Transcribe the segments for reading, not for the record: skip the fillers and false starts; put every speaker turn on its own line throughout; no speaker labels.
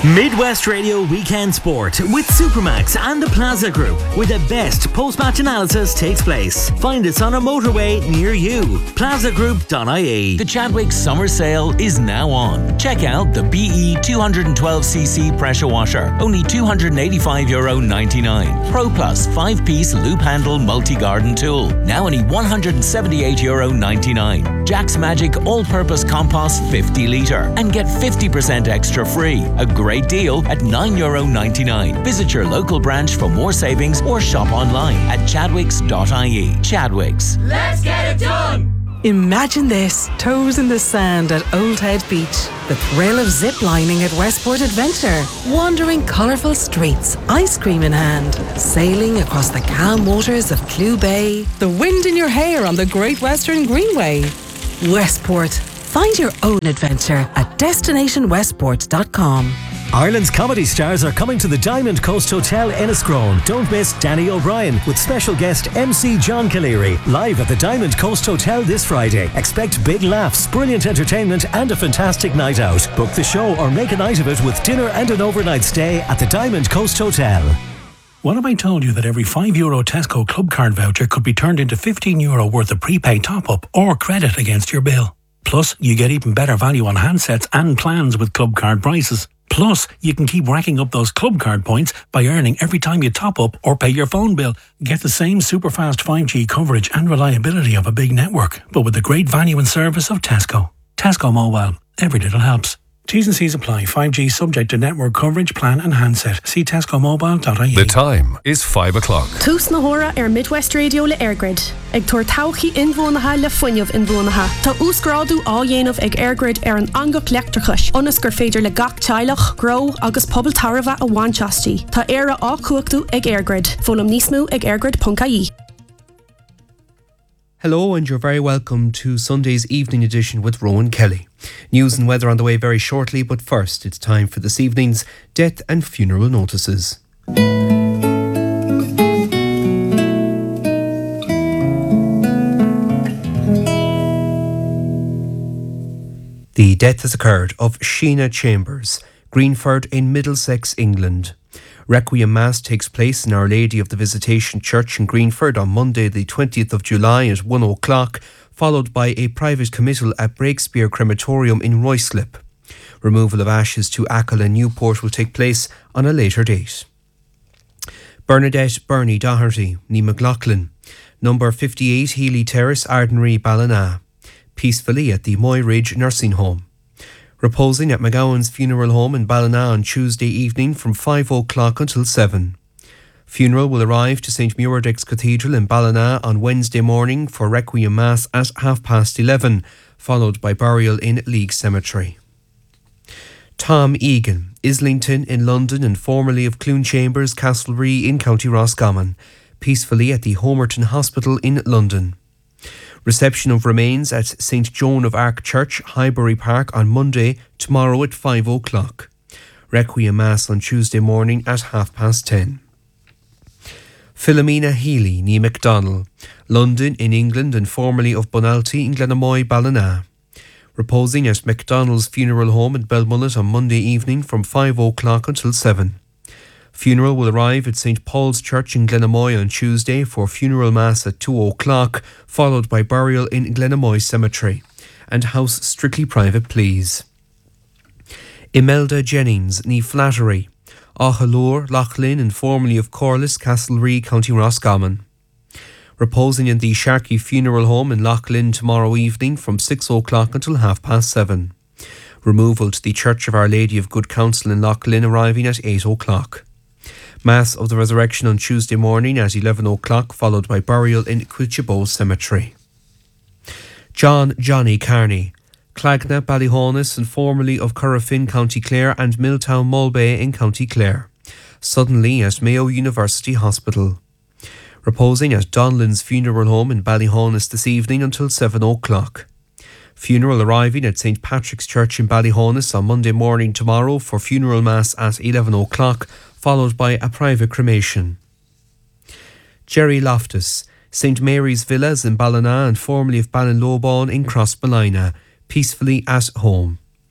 Midwest Radio Weekend Sport with Supermax and the Plaza Group, where the best post-match analysis takes place. Find us on a motorway near you. plazagroup.ie.
The Chadwick Summer Sale is now on. Check out the BE 212cc pressure washer, only €285.99. Pro Plus 5-piece loop handle multi-garden tool, now only €178.99. Jack's Magic all-purpose compost 50 litre and get 50% extra free. A great deal at €9.99. Visit your local branch for more savings or shop online at chadwicks.ie. Chadwicks.
Let's get it done!
Imagine this, toes in the sand at Old Head Beach. The thrill of zip-lining at Westport Adventure. Wandering colourful streets, ice cream in hand. Sailing across the calm waters of Clew Bay. The wind in your hair on the Great Western Greenway. Westport. Find your own adventure at destinationwestport.com.
Ireland's comedy stars are coming to the Diamond Coast Hotel Enniscrone. Don't miss Danny O'Brien with special guest MC John Calleary live at the Diamond Coast Hotel this Friday. Expect big laughs, brilliant entertainment and a fantastic night out. Book the show or make a night of it with dinner and an overnight stay at the Diamond Coast Hotel.
What if I told you that every €5 Tesco Club Card voucher could be turned into €15 worth of prepaid top-up or credit against your bill? Plus, you get even better value on handsets and plans with Club Card prices. Plus, you can keep racking up those Club Card points by earning every time you top up or pay your phone bill. Get the same super fast 5G coverage and reliability of a big network, but with the great value and service of Tesco. Tesco Mobile. Every little helps. T's and C's apply. 5G subject to network coverage, plan and handset. See tescomobile.ie.
The time is 5 o'clock.
Tús na hora Midwest Radio le Airgrid. Ag tuair tauchaí inmhónatha le fuinneamh inmhónatha. Tá úsgrádu á dhéanamh ag Airgrid an angach leachtarchais. Ionas gur féidir le gach teilech, grow agus pobl tarva a bhainteastí. Tá éire á cuachtaú ag Airgrid. Fólam níos mó ag airgrid.ie.
Hello and you're very welcome to Sunday's evening edition with Rowan Kelly. News and weather on the way very shortly, but first it's time for this evening's death and funeral notices. The death has occurred of Sheena Chambers, Greenford in Middlesex, England. Requiem Mass takes place in Our Lady of the Visitation Church in Greenford on Monday the 20th of July at 1 o'clock, followed by a private committal at Breakspear Crematorium in Ruislip. Removal of ashes to Achill and Newport will take place on a later date. Bernadette Bernie Doherty, ní McLaughlin, number 58 Healy Terrace, Ardenry, Ballina, peacefully at the Moy Ridge Nursing Home. Reposing at McGowan's Funeral Home in Ballina on Tuesday evening from 5 o'clock until 7. Funeral will arrive to St Muiredach's Cathedral in Ballina on Wednesday morning for Requiem Mass at 11:30, followed by burial in League Cemetery. Tom Egan, Islington in London and formerly of Clune Chambers, Castlereagh in County Roscommon, peacefully at the Homerton Hospital in London. Reception of remains at St Joan of Arc Church, Highbury Park on Monday, tomorrow at 5 o'clock. Requiem Mass on Tuesday morning at 10:30. Philomena Healy, ní MacDonald, London in England and formerly of Bonalty in Glenamoy, Ballina. Reposing at MacDonald's Funeral Home in Belmullet on Monday evening from 5 o'clock until 7. Funeral will arrive at St Paul's Church in Glenamoy on Tuesday for funeral mass at 2 o'clock, followed by burial in Glenamoy Cemetery. And house strictly private, please. Imelda Jennings, ní Flattery, Auchalore, Loughlin and formerly of Corliss, Castlereagh, County Roscommon. Reposing in the Sharkey Funeral Home in Loughlin tomorrow evening from 6 o'clock until 7:30. Removal to the Church of Our Lady of Good Counsel in Loughlin arriving at 8 o'clock. Mass of the Resurrection on Tuesday morning at 11 o'clock, followed by burial in Quilchabo Cemetery. Johnny Carney, Clagna, Ballyhonus and formerly of Currafin, County Clare and Milltown Mulbay in County Clare. Suddenly at Mayo University Hospital. Reposing at Donlan's Funeral Home in Ballyhonus this evening until 7 o'clock. Funeral arriving at St Patrick's Church in Ballyhonus on Monday morning tomorrow for funeral mass at 11 o'clock, followed by a private cremation. Jerry Loftus, St Mary's Villas in Ballina and formerly of Ballinlobon in Crossballina, peacefully at home.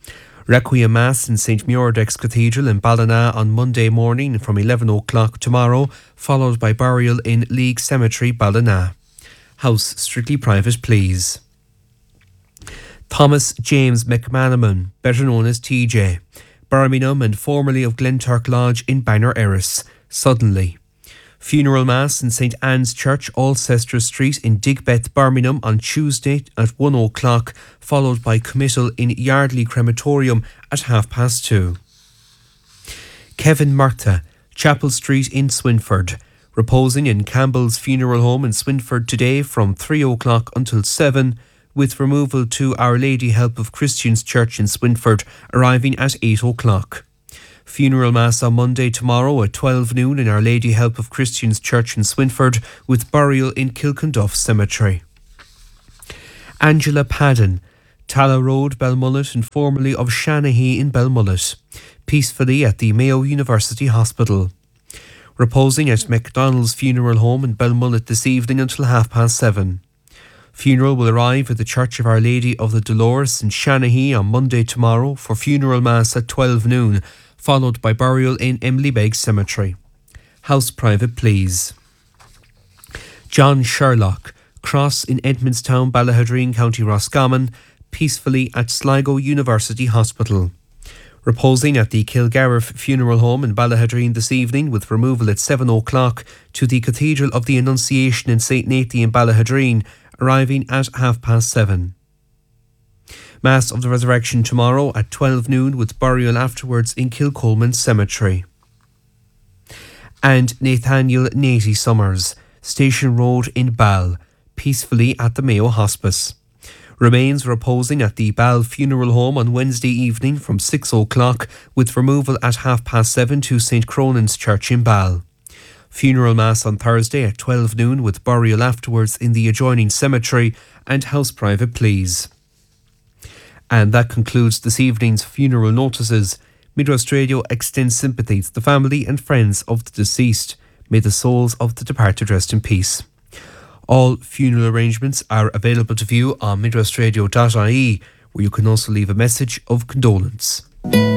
Requiem Mass in St Muirdex Cathedral in Ballina on Monday morning from 11 o'clock tomorrow, followed by burial in League Cemetery, Ballina. House strictly private, please. Thomas James McManaman, better known as TJ, Birmingham and formerly of Glenturk Lodge in Bangor Erris, suddenly. Funeral Mass in St Anne's Church, Alcester Street in Digbeth, Birmingham on Tuesday at 1 o'clock, followed by committal in Yardley Crematorium at 2:30. Kevin Murtha, Chapel Street in Swinford, reposing in Campbell's Funeral Home in Swinford today from 3 o'clock until 7, with removal to Our Lady Help of Christians Church in Swinford arriving at 8 o'clock. Funeral Mass on Monday tomorrow at 12 noon in Our Lady Help of Christians Church in Swinford, with burial in Kilkenduff Cemetery. Angela Padden, Talla Road, Belmullet, and formerly of Shanahy in Belmullet, peacefully at the Mayo University Hospital. Reposing at MacDonald's Funeral Home in Belmullet this evening until 7:30. Funeral will arrive at the Church of Our Lady of the Dolores in Shanahy on Monday tomorrow for funeral mass at 12 noon, followed by burial in Emily Begg Cemetery. House private, please. John Sherlock, Cross in Edmondstown, Ballahadreen, County Roscommon, peacefully at Sligo University Hospital. Reposing at the Kilgariff Funeral Home in Ballahadreen this evening, with removal at 7 o'clock to the Cathedral of the Annunciation in St Nathan in Ballahadreen, arriving at 7:30. Mass of the Resurrection tomorrow at 12 noon, with burial afterwards in Kilcolman Cemetery. And Nathaniel Natey Summers, Station Road in Ball, peacefully at the Mayo Hospice. Remains reposing at the Ball Funeral Home on Wednesday evening from 6 o'clock, with removal at 7:30 to St Cronan's Church in Ball. Funeral Mass on Thursday at 12 noon, with burial afterwards in the adjoining cemetery, and house private, please. And that concludes this evening's funeral notices. Midwest Radio extends sympathy to the family and friends of the deceased. May the souls of the departed rest in peace. All funeral arrangements are available to view on midwestradio.ie, where you can also leave a message of condolence.